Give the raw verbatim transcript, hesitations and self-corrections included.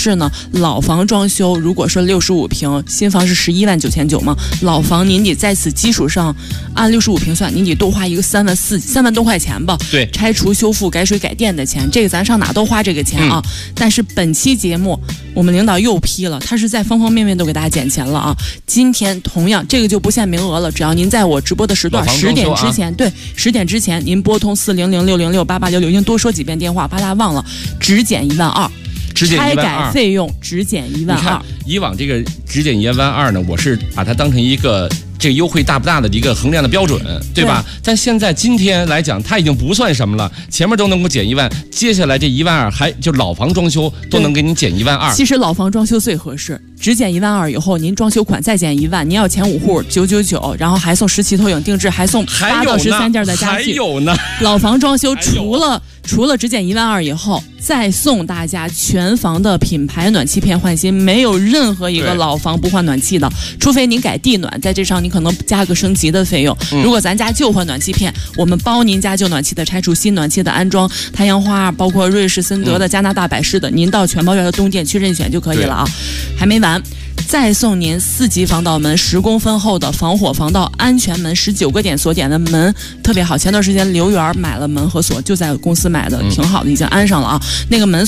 是呢，老房装修如果说六十五平，新房是十一万九千九嘛，老房您得在此基础上按六十五平算，您得多花一个三万四三万多块钱吧？ 对， 拆除、修复、改水、改电的钱，这个咱上哪都花这个钱啊。嗯、但是本期节目我们领导又批了，他是在方方面面都给大家减钱了啊。今天同样这个就不限名额了，只要您在我直播的时段十点之前，对，十点之前您拨通四零零六零六八八六六，已经多说几遍电话，怕大家忘了，只减一万二。拆改费用只减一万二。 以往这个只减一万二呢，我是把它当成一个这个优惠大不大的一个衡量的标准，对吧？对，但现在今天来讲，它已经不算什么了，前面都能够减一万，接下来这一万二还就老房装修都能给你减一万二。 其实老房装修最合适，只减一万二以后，您装修款再减一万，您要前五户九九九，然后还送十期投影定制，还送八到十三件的家具。 还有呢， 老房装修除了除了只减一万二以后，再送大家全房的品牌暖气片换新，没有任何一个老房不换暖气的，除非您改地暖，在这上您可能加个升级的费用。嗯、如果咱家就换暖气片，我们包您家旧暖气的拆除、新暖气的安装，太阳花包括瑞士森德的、加拿大百世的，您到全包院的东店去任选就可以了啊。还没完。再送您四级防盗门，十公分厚的防火防盗安全门，十九个点锁点的门，特别好。前段时间刘源买了门和锁，就在公司买的，挺好的，已经安上了啊。那个门